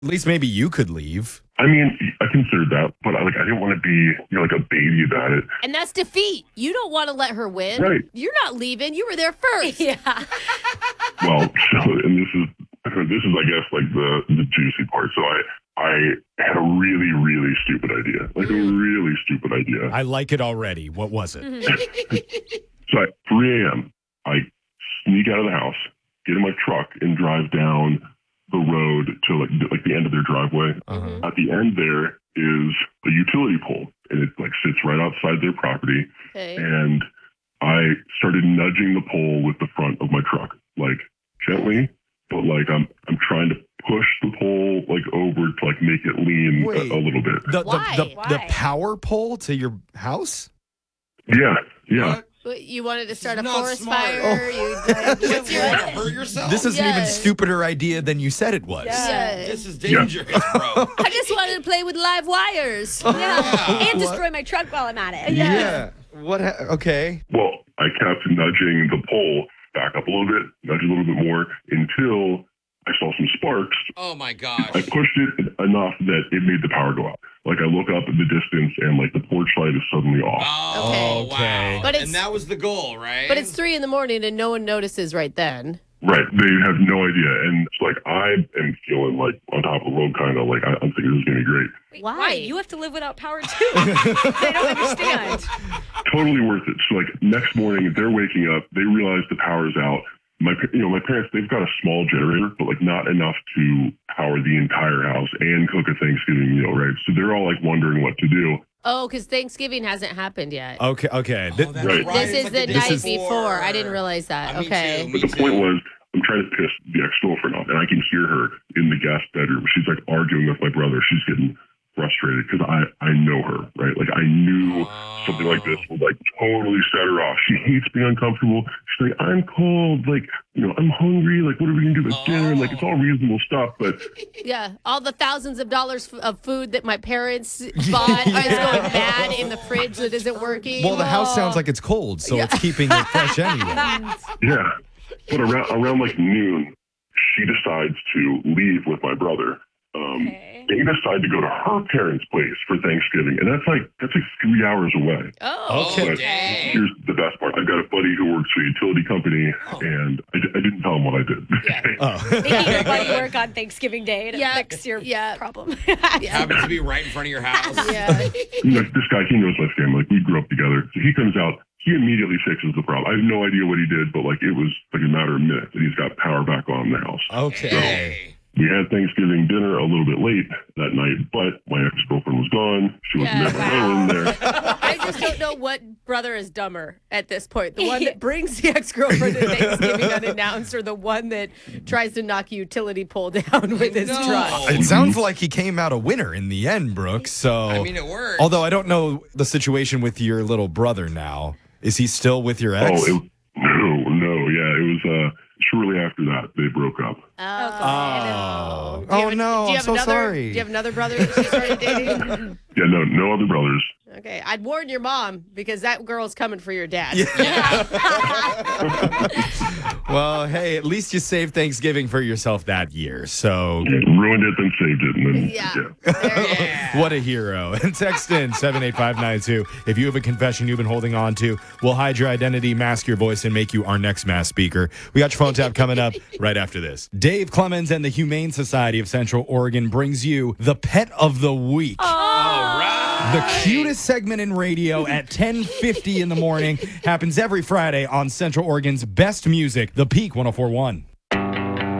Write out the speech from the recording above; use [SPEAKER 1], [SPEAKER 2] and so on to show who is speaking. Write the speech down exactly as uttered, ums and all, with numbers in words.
[SPEAKER 1] At least maybe you could leave.
[SPEAKER 2] I mean, I considered that, but I, like, I didn't want to be, you know, like a baby about it.
[SPEAKER 3] And that's defeat. You don't want to let her win.
[SPEAKER 2] Right.
[SPEAKER 3] You're not leaving. You were there first.
[SPEAKER 4] Yeah.
[SPEAKER 2] Well, so, and this is, this is, I guess, like the, the juicy part. So I, I had a really, really stupid idea, like a really stupid idea.
[SPEAKER 1] I like it already. What was it?
[SPEAKER 2] So at three a.m., I sneak out of the house, get in my truck, and drive down the road to like like the end of their driveway.
[SPEAKER 1] Uh-huh.
[SPEAKER 2] At the end there is a utility pole, and it like sits right outside their property.
[SPEAKER 3] Okay.
[SPEAKER 2] And I started nudging the pole with the front of my truck, like gently, but like I'm I'm trying to push the pole like over to like make it lean
[SPEAKER 1] Wait.
[SPEAKER 2] a, a little bit.
[SPEAKER 1] The,
[SPEAKER 3] Why?
[SPEAKER 1] The, the, the
[SPEAKER 4] Why?
[SPEAKER 1] power pole to your house?
[SPEAKER 2] Yeah, yeah.
[SPEAKER 5] What?
[SPEAKER 3] What, you wanted to start a
[SPEAKER 5] not
[SPEAKER 3] forest
[SPEAKER 5] smart.
[SPEAKER 3] fire? You, like, what's your...
[SPEAKER 5] You want to hurt yourself?
[SPEAKER 1] This is an even
[SPEAKER 3] Yes.
[SPEAKER 1] stupider idea than you said it was.
[SPEAKER 3] Yeah.
[SPEAKER 5] This is dangerous, bro.
[SPEAKER 3] I just wanted to play with live wires.
[SPEAKER 4] Yeah. And
[SPEAKER 1] What?
[SPEAKER 4] destroy my truck while I'm at it.
[SPEAKER 1] Yeah. What? Ha- okay.
[SPEAKER 2] Well, I kept nudging the pole back up a little bit, nudge a little bit more until I saw some sparks.
[SPEAKER 5] Oh my
[SPEAKER 2] I
[SPEAKER 5] gosh.
[SPEAKER 2] pushed it enough that it made the power go out. Like I look up in the distance and like the porch light is suddenly off.
[SPEAKER 5] Oh,
[SPEAKER 1] Okay.
[SPEAKER 5] wow.
[SPEAKER 3] But it's-
[SPEAKER 5] and that was the goal, right?
[SPEAKER 3] But it's three in the morning and no one notices right then.
[SPEAKER 2] Right. They have no idea. And it's like I am feeling like on top of the world kind of like I, I'm thinking this is gonna be great.
[SPEAKER 4] Wait,
[SPEAKER 3] Why?
[SPEAKER 4] why? You have to live without power too. They don't understand.
[SPEAKER 2] Totally worth it. So like next morning they're waking up, they realize the power's out. My pa- you know, my parents, they've got a small generator, but like not enough to power the entire house and cook a Thanksgiving meal, right? So they're all like wondering what to do.
[SPEAKER 3] Oh, because Thanksgiving hasn't happened yet.
[SPEAKER 1] Okay. Okay.
[SPEAKER 5] Oh,
[SPEAKER 1] Th-
[SPEAKER 5] that's
[SPEAKER 2] Right.
[SPEAKER 5] right.
[SPEAKER 3] This
[SPEAKER 5] It's
[SPEAKER 3] is
[SPEAKER 5] like
[SPEAKER 3] the
[SPEAKER 5] day
[SPEAKER 3] night before. I didn't realize that.
[SPEAKER 5] Uh, me
[SPEAKER 3] Okay.
[SPEAKER 5] too,
[SPEAKER 2] But
[SPEAKER 5] me
[SPEAKER 2] the point
[SPEAKER 5] too.
[SPEAKER 2] was, I'm trying to piss the ex-girlfriend off, and I can hear her in the guest bedroom. She's like arguing with my brother. She's getting frustrated because I, I know her, right? Like I knew something like this would like totally set her off. She hates being uncomfortable. She's like, I'm cold. Like, you know, I'm hungry. Like, what are we going to do with dinner? And like, it's all reasonable stuff, but
[SPEAKER 3] Yeah, all the thousands of dollars f- of food that my parents bought is going bad in the fridge that isn't working.
[SPEAKER 1] well, the house
[SPEAKER 3] Oh.
[SPEAKER 1] sounds like it's cold, so it's keeping it fresh anyway.
[SPEAKER 2] yeah. But around, around like noon, she decides to leave with my brother. Um,
[SPEAKER 4] Okay.
[SPEAKER 2] They decide to go to her parents' place for Thanksgiving, and that's like that's like three hours away.
[SPEAKER 3] Oh,
[SPEAKER 5] Oh,
[SPEAKER 1] Okay.
[SPEAKER 5] dang.
[SPEAKER 2] Here's the best part: I've got a buddy who works for a utility company, and I, di- I didn't tell him what I did.
[SPEAKER 1] Oh.
[SPEAKER 4] Making your buddy work on Thanksgiving Day to
[SPEAKER 3] Yeah,
[SPEAKER 4] fix your
[SPEAKER 3] yeah.
[SPEAKER 4] problem.
[SPEAKER 5] Happens to be right in front of your house.
[SPEAKER 3] yeah.
[SPEAKER 2] You know, this guy, he knows my family. Like we grew up together. So he comes out. He immediately fixes the problem. I have no idea what he did, but like it was like a matter of minutes, and he's got power back on in the house.
[SPEAKER 1] Okay.
[SPEAKER 5] Hey.
[SPEAKER 2] We had Thanksgiving dinner a little bit late that night, but my ex-girlfriend was gone. She was
[SPEAKER 3] Yeah,
[SPEAKER 2] never
[SPEAKER 4] wow.
[SPEAKER 2] in there.
[SPEAKER 3] I just don't know what brother is dumber at this point. The one that brings the ex-girlfriend to Thanksgiving unannounced or the one that tries to knock a utility pole down with his
[SPEAKER 5] No.
[SPEAKER 3] truck.
[SPEAKER 1] It sounds like he came out a winner in the end, Brooks. So,
[SPEAKER 5] I mean, it worked.
[SPEAKER 1] although I don't know the situation with your little brother now. Is he still with your ex?
[SPEAKER 2] Oh, it, no, no, yeah. It was uh, shortly after that they broke up.
[SPEAKER 3] Oh,
[SPEAKER 1] Oh.
[SPEAKER 3] Do you
[SPEAKER 1] Oh,
[SPEAKER 3] have-
[SPEAKER 1] no,
[SPEAKER 3] do you
[SPEAKER 1] I'm
[SPEAKER 3] have
[SPEAKER 1] so
[SPEAKER 3] another,
[SPEAKER 1] sorry.
[SPEAKER 3] Do you have another brother that she started dating?
[SPEAKER 2] Yeah, no, no other brothers.
[SPEAKER 3] Okay, I'd warn your mom because that girl's coming for your dad.
[SPEAKER 1] Well, hey, at least you saved Thanksgiving for yourself that year. So,
[SPEAKER 2] Ruined it, then saved it, and then
[SPEAKER 3] Yeah.
[SPEAKER 2] yeah.
[SPEAKER 3] There you go.
[SPEAKER 5] Yeah.
[SPEAKER 1] what a hero. And text in seven eight five nine two. If you have a confession you've been holding on to, we'll hide your identity, mask your voice, and make you our next mass speaker. We got your phone tap coming up right after this. Dave Clemens and the Humane Society of Central Oregon brings you the Pet of the Week.
[SPEAKER 5] All right.
[SPEAKER 1] The cutest segment in radio at ten fifty in the morning happens every Friday on Central Oregon's best music, The Peak one oh four point one.